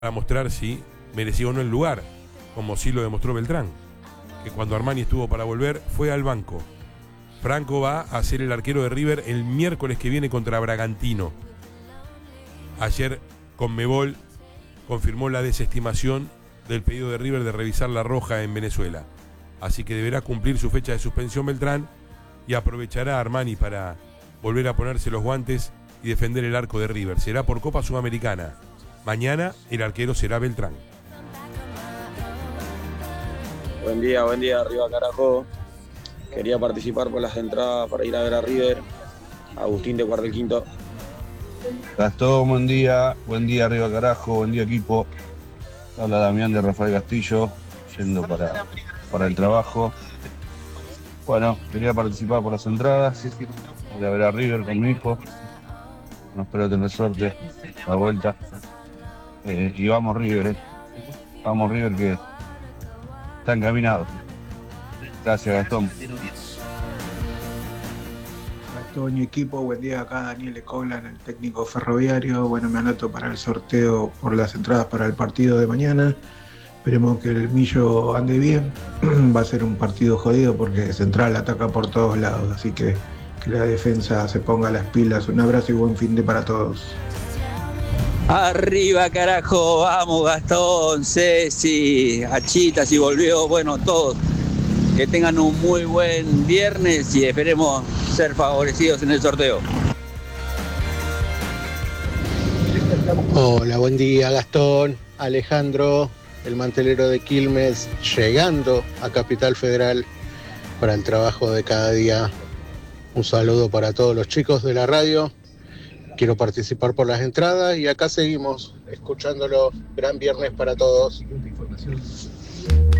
para mostrar si merecía o no el lugar, como sí lo demostró Beltrán, que cuando Armani estuvo para volver fue al banco. Franco va a ser el arquero de River el miércoles que viene contra Bragantino. Ayer Conmebol confirmó la desestimación del pedido de River de revisar la roja en Venezuela, así que deberá cumplir su fecha de suspensión Beltrán y aprovechará Armani para volver a ponerse los guantes y defender el arco de River. Será por Copa Sudamericana. Mañana el arquero será Beltrán. Buen día, arriba carajo. Quería participar por las entradas para ir a ver a River. Agustín de Cuartel Quinto. Gastón, buen día arriba carajo, buen día equipo. Habla Damián de Rafael Castillo, yendo para el trabajo. Bueno, quería participar por las entradas, ir a ver a River con mi hijo. No espero tener suerte, la vuelta. Y vamos River, vamos River que está encaminado. Gracias Gastón. Gastón y equipo, buen día, acá Daniel Ecoglan, el técnico ferroviario. Bueno, me anoto para el sorteo por las entradas para el partido de mañana. Esperemos que el Millo ande bien. Va a ser un partido jodido porque Central ataca por todos lados, así que la defensa se ponga las pilas. Un abrazo y buen fin de para todos. Arriba carajo, vamos Gastón, Ceci, Achita si volvió, bueno, todos. Que tengan un muy buen viernes y esperemos ser favorecidos en el sorteo. Hola, buen día Gastón, Alejandro, el mantelero de Quilmes, llegando a Capital Federal para el trabajo de cada día. Un saludo para todos los chicos de la radio. Quiero participar por las entradas y acá seguimos escuchándolo. Gran viernes para todos.